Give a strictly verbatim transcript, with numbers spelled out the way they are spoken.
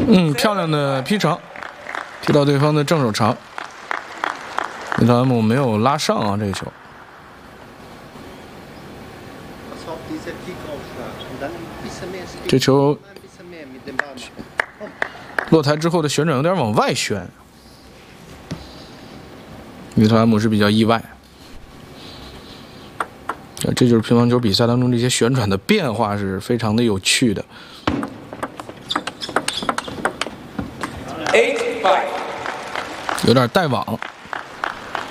嗯，漂亮的劈成，踢到对方的正手长。米特兰姆没有拉上啊，这个球。这球落台之后的旋转有点往外旋，米特兰姆是比较意外。这就是乒乓球比赛当中这些旋转的变化是非常的有趣的。有点带网。